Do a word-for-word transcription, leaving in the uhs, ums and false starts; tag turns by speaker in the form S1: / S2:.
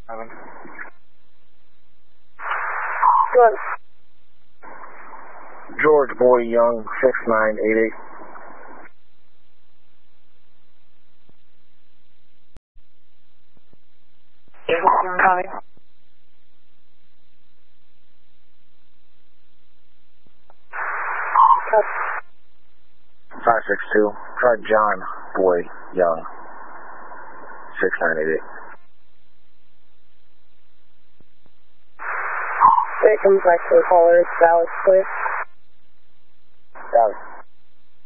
S1: Seven.
S2: Good.
S1: George Boy Young, six nine eight eight.
S2: Copy.
S1: five six two. Try John Boy Young, six nine eight eight.
S2: It comes back to the caller. Dallas, please.